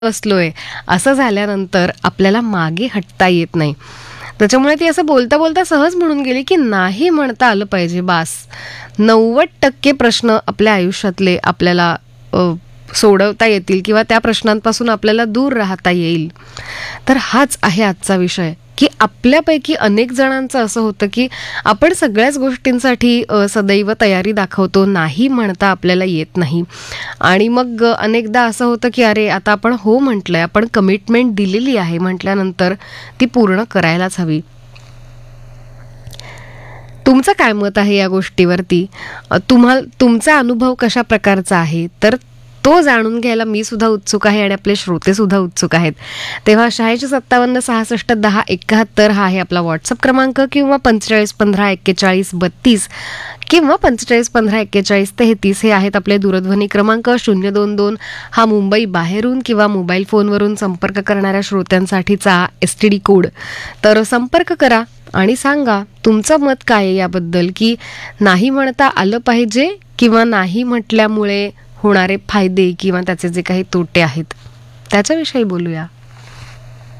बसलोय असं झाल्यानंतर आपल्याला मागे हटता येत नाही. त्याच्यामुळे ती असं बोलता बोलता सहज म्हणून गेली की नाही म्हणता आलं पाहिजे बास. 90% प्रश्न आपल्या आयुष्यातले आपल्याला सोडवता येतील किंवा त्या प्रश्नांपासून आपल्याला दूर राहता येईल. तर हाच आहे आजचा विषय की आपल्यापैकी अनेक जणांचं असं होतं की आपण सगळ्याच गोष्टींसाठी सदैव तयारी दाखवतो, नाही म्हणता आपल्याला येत नाही. आणि मग अनेकदा असं होतं की अरे आता आपण हो म्हटलंय, आपण कमिटमेंट दिलेली आहे म्हटल्यानंतर ती पूर्ण करायलाच हवी. तुमचं काय मत आहे या गोष्टीवरती? तुमचा अनुभव कशा प्रकारचा आहे तर तो जाणून घ्यायला मी सुद्धा उत्सुक आहे आणि आपले श्रोते सुद्धा उत्सुक आहेत. तेव्हा 8657661071 हा आहे आपला व्हॉट्सअप क्रमांक किंवा 45154132 किंवा 45154133 हे आहेत आपले दूरध्वनी क्रमांक. 022 हा मुंबई बाहेरून किंवा मोबाईल फोनवरून संपर्क करणाऱ्या श्रोत्यांसाठीचा STD कोड. तर संपर्क करा आणि सांगा तुमचं मत काय आहे याबद्दल की नाही म्हणता आलं पाहिजे किंवा नाही म्हटल्यामुळे होणारे फायदे किंवा त्याचे जे काही तोटे आहेत त्याच्याविषयी बोलूया.